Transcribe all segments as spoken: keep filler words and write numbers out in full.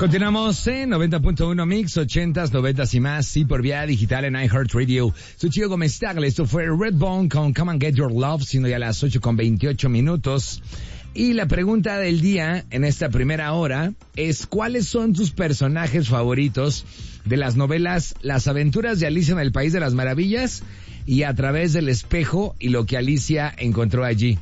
Continuamos en noventa punto uno Mix, ochentas, noventas y más, y por vía digital en iHeartRadio. Soy Chico Gómez Tagle, esto fue Redbone con Come and Get Your Love, siendo ya las ocho con veintiocho minutos. Y la pregunta del día en esta primera hora es: ¿cuáles son tus personajes favoritos de las novelas Las aventuras de Alicia en el País de las Maravillas y A través del espejo y lo que Alicia encontró allí?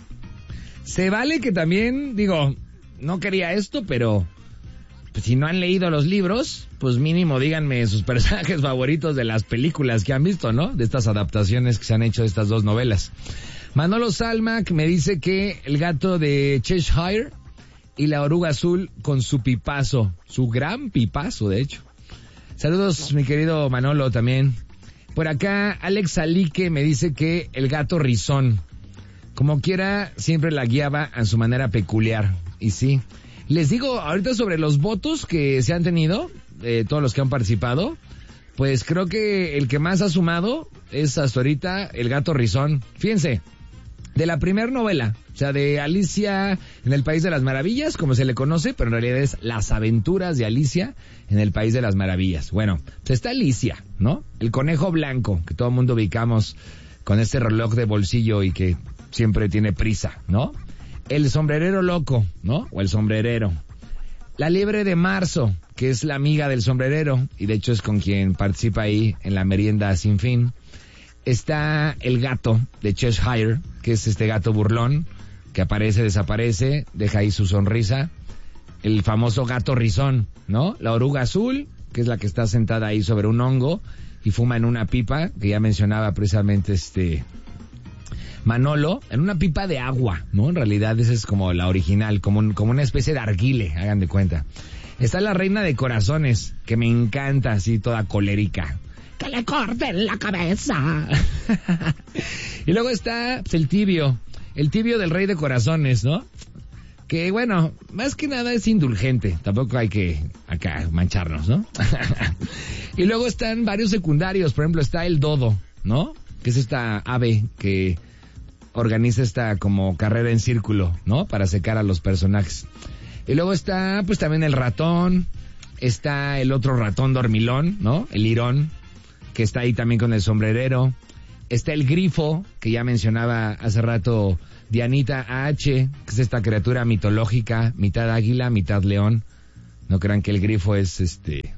Se vale que también, digo, no quería esto, pero pues, si no han leído los libros, pues mínimo díganme sus personajes favoritos de las películas que han visto, ¿no? De estas adaptaciones que se han hecho de estas dos novelas. Manolo Salmac me dice que el gato de Cheshire y la oruga azul con su pipazo, su gran pipazo, de hecho. Saludos, mi querido Manolo, también. Por acá, Alex Alique me dice que el gato Rizón, como quiera, siempre la guiaba a su manera peculiar. Y sí, les digo ahorita sobre los votos que se han tenido, eh, todos los que han participado, pues creo que el que más ha sumado es hasta ahorita el gato Rizón. Fíjense, de la primera novela, o sea, de Alicia en el País de las Maravillas, como se le conoce, pero en realidad es Las aventuras de Alicia en el País de las Maravillas. Bueno, pues está Alicia, ¿no? El conejo blanco, que todo el mundo ubicamos con este reloj de bolsillo y que siempre tiene prisa, ¿no? El sombrerero loco, ¿no? O el sombrerero. La liebre de marzo, que es la amiga del sombrerero, y de hecho es con quien participa ahí en la merienda sin fin. Está el gato de Cheshire, que es este gato burlón, que aparece, desaparece, deja ahí su sonrisa. El famoso gato Rizón, ¿no? La oruga azul, que es la que está sentada ahí sobre un hongo y fuma en una pipa, que ya mencionaba precisamente este Manolo, en una pipa de agua, ¿no? En realidad esa es como la original, como, un, como una especie de arguile, hagan de cuenta. Está la reina de corazones, que me encanta, así toda colérica. ¡Que le corten la cabeza! Y luego está pues, el tibio, el tibio del rey de corazones, ¿no? Que bueno, más que nada es indulgente, tampoco hay que acá mancharnos, ¿no? Y luego están varios secundarios, por ejemplo está el dodo, ¿no? Que es esta ave que organiza esta como carrera en círculo, ¿no? Para secar a los personajes. Y luego está pues también el ratón, está el otro ratón dormilón, ¿no? El lirón, que está ahí también con el sombrerero. Está el grifo, que ya mencionaba hace rato Dianita H, que es esta criatura mitológica, mitad águila, mitad león. No crean que el grifo es este,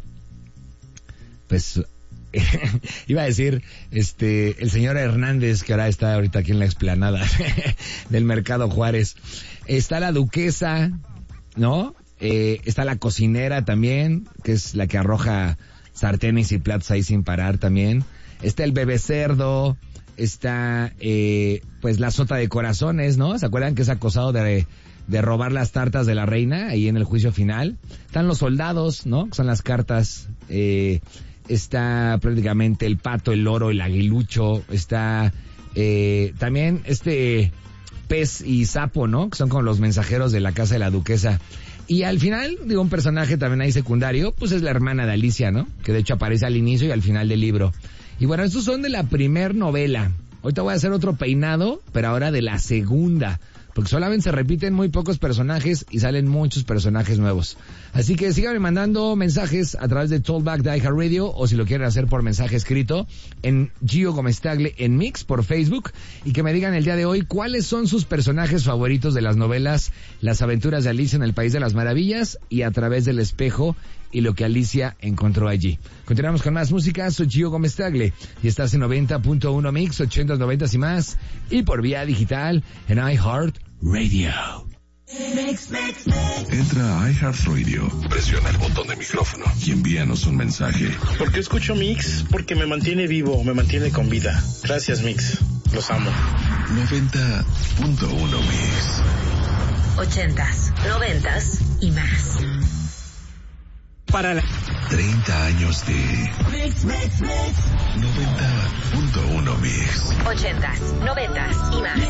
pues, iba a decir, este, el señor Hernández, que ahora está ahorita aquí en la explanada del Mercado Juárez. Está la duquesa, ¿no? Eh, está la cocinera también, que es la que arroja sartenes y platos ahí sin parar también. Está el bebé cerdo, está eh, pues la sota de corazones, ¿no? ¿Se acuerdan que es acosado de, de robar las tartas de la reina ahí en el juicio final? Están los soldados, ¿no? Que son las cartas. Eh, está prácticamente el pato, el loro, el aguilucho. Está eh, también este pez y sapo, ¿no? Que son como los mensajeros de la casa de la duquesa. Y al final, digo, un personaje también ahí secundario, pues es la hermana de Alicia, ¿no? Que de hecho aparece al inicio y al final del libro. Y bueno, estos son de la primer novela. Ahorita voy a hacer otro peinado, pero ahora de la segunda, porque solamente se repiten muy pocos personajes y salen muchos personajes nuevos. Así que síganme mandando mensajes a través de Talkback de iHeartRadio, o si lo quieren hacer por mensaje escrito, en Gio Gómez Tagle en Mix por Facebook, y que me digan el día de hoy cuáles son sus personajes favoritos de las novelas Las aventuras de Alicia en el País de las Maravillas y A través del espejo y lo que Alicia encontró allí. Continuamos con más música. Soy Gio Gómez Tagle y estás en noventa punto uno Mix, ochentas, noventas y más, y por vía digital en iHeartRadio. Entra a iHeartRadio, presiona el botón de micrófono y envíanos un mensaje. ¿Por qué escucho Mix? Porque me mantiene vivo, me mantiene con vida. Gracias, Mix. Los amo. noventa punto uno Mix. Ochentas, noventas y más. Para la... treinta años de Mix, mix, mix. noventa punto uno Mix. Ochentas, noventas y más.